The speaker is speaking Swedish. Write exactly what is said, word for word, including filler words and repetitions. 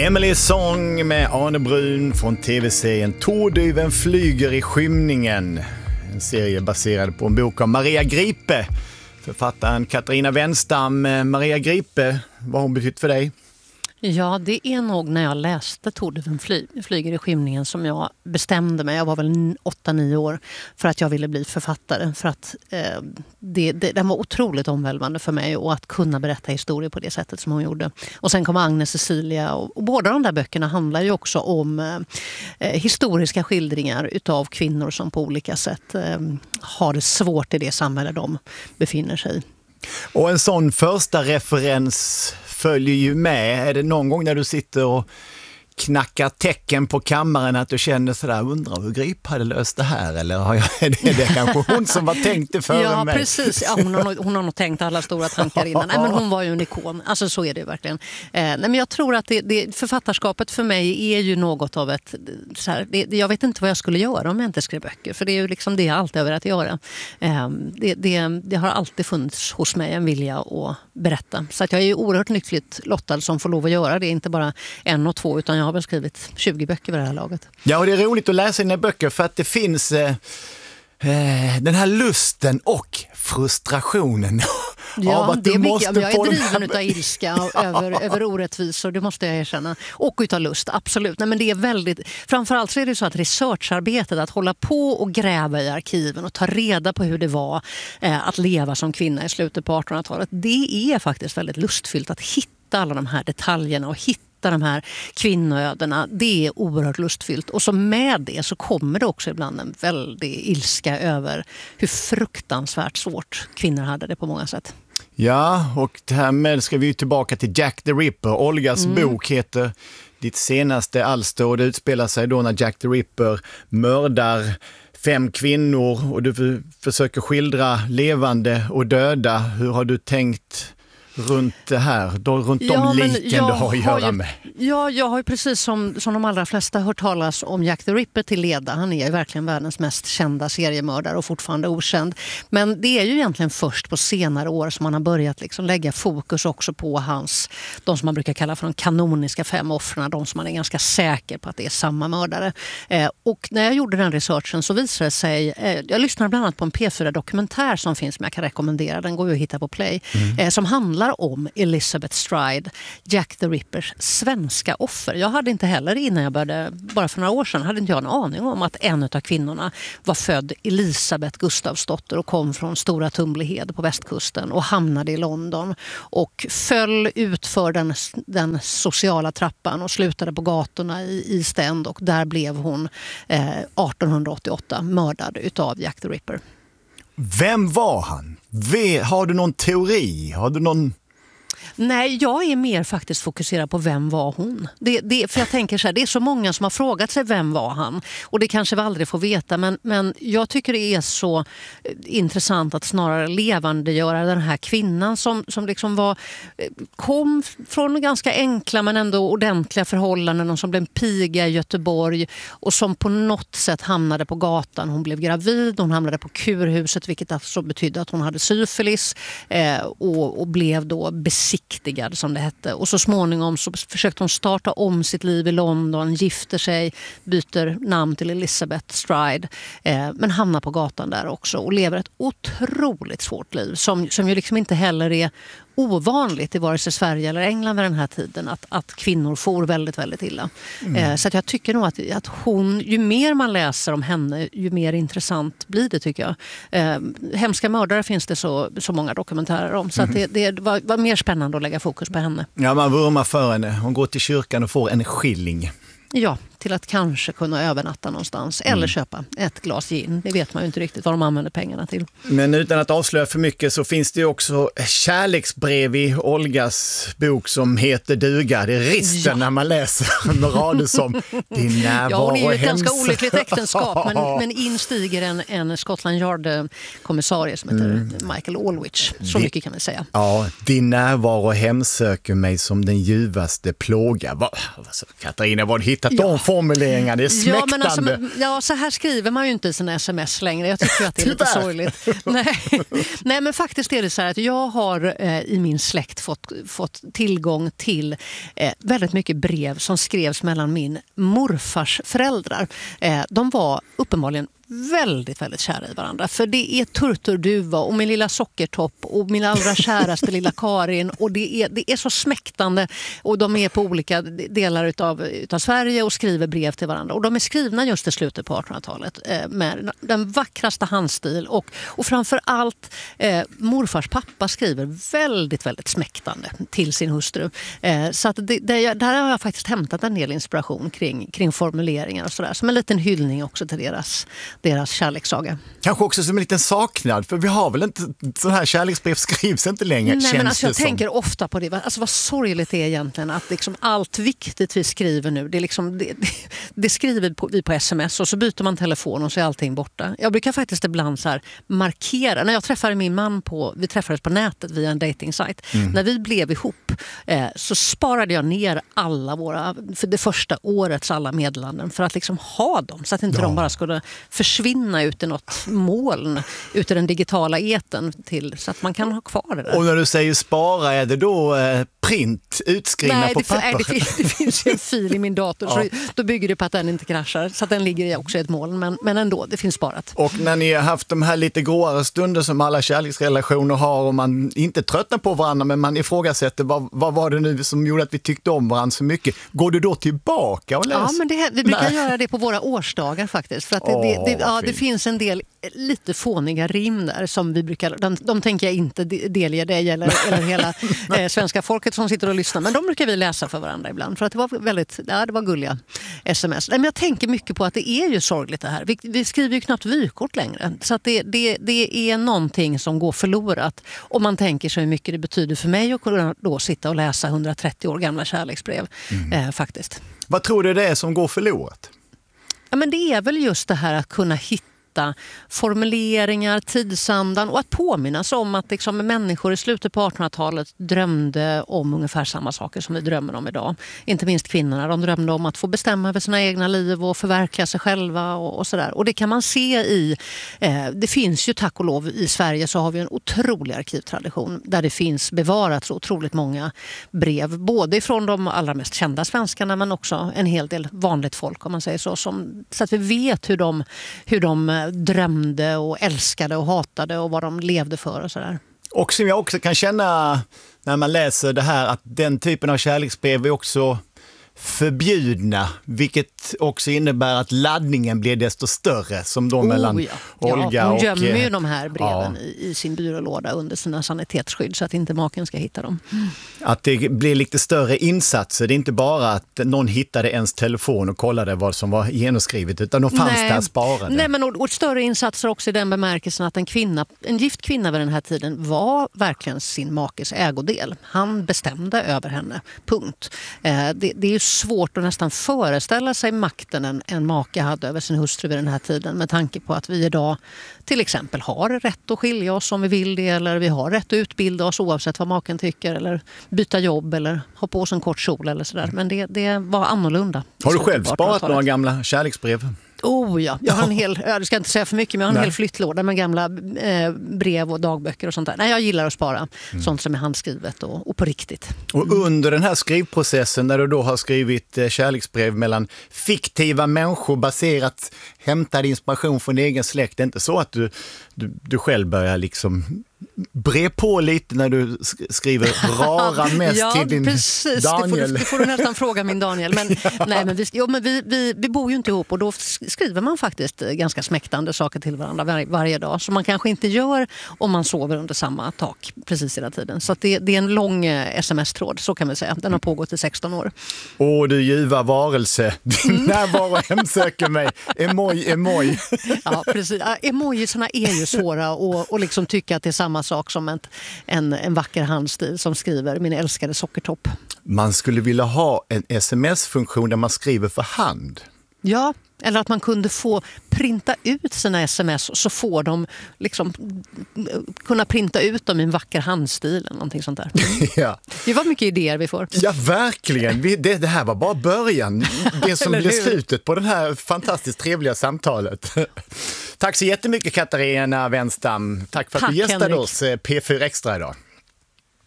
Emily Song med Arne Brun från tv-serien Tordyven flyger i skymningen. En serie baserad på en bok av Maria Gripe. Författaren Katarina Wenstam. Maria Gripe, vad har hon betytt för dig? Ja, det är nog när jag läste Tordyven fly, flyger i skymningen som jag bestämde mig. Jag var väl åtta nio år för att jag ville bli författare. För att eh, det, det, den var otroligt omvälvande för mig och att kunna berätta historier på det sättet som hon gjorde. Och sen kom Agnes Cecilia och, och båda de där böckerna handlar ju också om eh, historiska skildringar utav kvinnor som på olika sätt eh, har det svårt i det samhälle de befinner sig i. Och en sån första referens följer ju med. Är det någon gång när du sitter och knackar tecken på kammaren att du känner sådär, undrar hur Grip hade löst det här? Eller har jag, är det, det kanske hon som var tänkt det före ja, mig? Precis. Ja, precis. Hon, har, hon har nog tänkt alla stora tankar innan. Nej, men hon var ju en ikon. Alltså så är det verkligen. Eh, nej, men jag tror att det, det, författarskapet för mig är ju något av ett... Så här, det, jag vet inte vad jag skulle göra om jag inte skrev böcker. För det är ju liksom det jag alltid har velat göra. Eh, det, det, det har alltid funnits hos mig en vilja att berätta. Så att jag är oerhört lyckligt lottad som får lov att göra det. Inte bara en och två, utan jag har väl skrivit tjugo böcker vid det här laget. Ja, och det är roligt att läsa dina böcker för att det finns eh, eh, den här lusten och frustrationen. Ja, av att det är du mycket. måste Jag är driven här... utav ilska över, över orättvisor, det måste jag erkänna. Och utav lust, absolut. Nej, men det är väldigt, framförallt så är det så att researcharbetet, att hålla på och gräva i arkiven och ta reda på hur det var eh, att leva som kvinna i slutet på artonhundratalet, det är faktiskt väldigt lustfyllt att hitta alla de här detaljerna och hitta de här kvinnoödena. Det är oerhört lustfyllt. Och så med det så kommer det också ibland en väldig ilska över hur fruktansvärt svårt kvinnor hade det på många sätt. Ja, och härmed ska vi tillbaka till Jack the Ripper. Olgas mm. bok heter ditt senaste alster och det utspelar sig då när Jack the Ripper mördar fem kvinnor och du försöker skildra levande och döda. Hur har du tänkt runt det här, då, runt ja, de liken du har att göra ju, med? Ja, jag har ju precis som, som de allra flesta hört talas om Jack the Ripper till leda. Han är ju verkligen världens mest kända seriemördare och fortfarande okänd. Men det är ju egentligen först på senare år som man har börjat liksom lägga fokus också på hans, de som man brukar kalla för de kanoniska fem offren, de som man är ganska säker på att det är samma mördare. Eh, och när jag gjorde den researchen så visade det sig, eh, jag lyssnade bland annat på en P fyra-dokumentär som finns som jag kan rekommendera, den går ju att hitta på Play, mm. eh, som handlar om Elizabeth Stride, Jack the Rippers svenska offer. Jag hade inte heller innan jag började, bara för några år sedan, hade inte jag en aning om att en av kvinnorna var född Elisabeth Gustavsdotter och kom från Stora Tumlehed på västkusten och hamnade i London och föll ut för den, den sociala trappan och slutade på gatorna i East End och där blev hon eh, artonhundraåttioåtta mördad utav Jack the Ripper. Vem var han? Har du någon teori? Har du någon... Nej, jag är mer faktiskt fokuserad på vem var hon. Det, det, för jag tänker så här, det är så många som har frågat sig vem var han. Och det kanske vi aldrig får veta. Men, men jag tycker det är så intressant att snarare levandegöra den här kvinnan som, som liksom var, kom från ganska enkla men ändå ordentliga förhållanden. Och som blev en piga i Göteborg. Och som på något sätt hamnade på gatan. Hon blev gravid, hon hamnade på kurhuset. Vilket alltså betydde att hon hade syfilis. Eh, och, och blev då besiktad som det hette. Och så småningom så försökte hon starta om sitt liv i London, gifter sig, byter namn till Elizabeth Stride, eh, men hamnar på gatan där också och lever ett otroligt svårt liv som, som ju liksom inte heller är ovanligt i vare sig Sverige eller England vid den här tiden att, att kvinnor får väldigt, väldigt illa. Mm. Eh, så att jag tycker nog att, att hon, ju mer man läser om henne, ju mer intressant blir det tycker jag. Eh, hemska mördare finns det så, så många dokumentärer om. Så mm. att det, det var, var mer spännande att lägga fokus på henne. Ja, man vurmar för henne. Hon går till kyrkan och får en skilling. Ja, till att kanske kunna övernatta någonstans. Eller mm. köpa ett glas gin. Det vet man ju inte riktigt vad de använder pengarna till. Men utan att avslöja för mycket så finns det ju också kärleksbrev i Olgas bok som heter Duga. Det är risten ja. när man läser med rader som din närvaro. Ja, och det är ju ett ganska olyckligt äktenskap. Men, men instiger en, en Scotland Yard-kommissarie som heter mm. Michael Allwich. Så din, mycket kan vi säga. Ja, din närvaro hemsöker mig som den ljuvaste plåga. Va, Katarina, vad har du hittat ja. dem? formuleringar, det är smäktande. Ja, men alltså, ja, så här skriver man ju inte i sina sms längre. Jag tycker att det är lite sorgligt. Nej. Nej, men faktiskt är det så här att jag har eh, i min släkt fått, fått tillgång till eh, väldigt mycket brev som skrevs mellan min morfars föräldrar. Eh, de var uppenbarligen väldigt, väldigt kära i varandra. För det är Turturduva och min lilla sockertopp och min allra käraste lilla Karin. Och det är, det är så smäktande. Och de är på olika delar utav, utav Sverige och skriver brev till varandra. Och de är skrivna just i slutet på artonhundratalet eh, med den vackraste handstil. Och, och framför allt eh, morfars pappa skriver väldigt, väldigt smäktande till sin hustru. Eh, så att det, det, där har jag faktiskt hämtat en del inspiration kring, kring formuleringar och sådär. Som en liten hyllning också till deras deras kärlekssaga. Kanske också som en liten saknad, för vi har väl inte så här kärleksbrev skrivs inte längre. Nej, men alltså jag som. tänker ofta på det. Alltså vad sorgligt det är egentligen att liksom allt viktigt vi skriver nu, det, är liksom, det, det, det skriver på, vi på sms och så byter man telefon och så är allting borta. Jag brukar faktiskt ibland så här markera, när jag träffade min man på, vi träffades på nätet via en datingsajt. Mm. När vi blev ihop eh, så sparade jag ner alla våra, för det första årets alla meddelanden för att liksom ha dem, så att inte ja. de bara skulle försvinna ut i något moln ut i den digitala eten till, så att man kan ha kvar det där. Och när du säger spara, är det då eh, print utskrivna nej, på det, papper? Nej, det, finns, det finns ju en fil i min dator ja. så då bygger det på att den inte kraschar, så att den ligger också i ett moln, men, men ändå, det finns sparat. Och när ni har haft de här lite gråare stunder som alla kärleksrelationer har och man inte tröttnar på varandra men man ifrågasätter vad, vad var det nu som gjorde att vi tyckte om varandra så mycket, går du då tillbaka och läser? Ja, men det, vi brukar nej. göra det på våra årsdagar faktiskt, för att det, oh, det, det, ja, det finns en del lite fåniga rim där som vi brukar, de, de tänker jag inte delge dig eller, eller hela eh, svenska folket som sitter och lyssnar, men de brukar vi läsa för varandra ibland, för att det var väldigt, ja, det var gulliga sms. Men jag tänker mycket på att det är ju sorgligt det här. Vi, vi skriver ju knappt vykort längre, så att det, det, det är någonting som går förlorat om man tänker så hur mycket det betyder för mig att kunna då sitta och läsa hundratrettio år gamla kärleksbrev mm. eh, faktiskt. Vad tror du det är som går förlorat? Ja, men det är väl just det här att kunna hitta formuleringar, tidsandan och att påminnas om att liksom människor i slutet på artonhundratalet drömde om ungefär samma saker som vi drömmer om idag. Inte minst kvinnorna, de drömde om att få bestämma över sina egna liv och förverkliga sig själva och, och sådär. Och det kan man se i, eh, det finns ju tack och lov i Sverige så har vi en otrolig arkivtradition där det finns bevarat så otroligt många brev, både från de allra mest kända svenskarna men också en hel del vanligt folk om man säger så, som, så att vi vet hur de, hur de drömde och älskade och hatade och vad de levde för och sådär. Och som jag också kan känna när man läser det här att den typen av kärleksbrev är också förbjudna, vilket också innebär att laddningen blir desto större som då oh, mellan ja. Olga ja, hon och... Hon gömmer ju de här breven ja. i, i sin byrålåda under sina sanitetsskydd så att inte maken ska hitta dem. Mm. Att det blir lite större insatser, det är inte bara att någon hittade ens telefon och kollade vad som var genomskrivet, utan de fanns Nej. där sparade. Nej, men och, och större insatser också i den bemärkelsen att en kvinna, en gift kvinna vid den här tiden var verkligen sin makes ägodel. Han bestämde över henne, punkt. Eh, det, det är ju svårt att nästan föreställa sig makten en, en make hade över sin hustru vid den här tiden, med tanke på att vi idag till exempel har rätt att skilja oss om vi vill det, eller vi har rätt att utbilda oss oavsett vad maken tycker, eller byta jobb eller ha på oss en kort kjol eller sådär. Men det, det var annorlunda. Har du själv sparat några gamla kärleksbrev? Oh ja, jag har en hel, jag ska inte säga för mycket, men jag har en Nej. hel flyttlåda med gamla eh, brev och dagböcker och sånt där. Nej, jag gillar att spara mm. sånt som är handskrivet och, och på riktigt. Och under den här skrivprocessen när du då har skrivit eh, kärleksbrev mellan fiktiva människor baserat hämtad inspiration från egen släkt, det är inte så att du, du, du själv börjar liksom bre på lite när du skriver rara mest ja, till din precis. Daniel. Det får, det får du nästan fråga min Daniel. Men, ja. nej, men, vi, jo, men vi, vi, vi bor ju inte ihop och då skriver man faktiskt ganska smäktande saker till varandra var, varje dag. Så man kanske inte gör om man sover under samma tak precis hela tiden. Så att det, det är en lång sms-tråd, så kan vi säga. Den har pågått i sexton år. Åh, du ljuva varelse. Din mm. närvaro hemsöker mig. Emoj, emoj. Ja, precis. Emojisarna är ju svåra och, och liksom tycka att det är samma sak som en, en, en vacker handstil som skriver min älskade sockertopp. Man skulle vilja ha en sms-funktion där man skriver för hand. Ja, eller att man kunde få printa ut sina sms så får de liksom kunna printa ut dem i en vacker handstil eller någonting sånt där. Ja. Det var mycket idéer vi får. Ja, verkligen. Vi, det, det här var bara början. Det som blev slutet på det här fantastiskt trevliga samtalet. Tack så jättemycket Katarina Wenstam. Tack för att Tack, du gästade Henrik. oss P fyra Extra idag.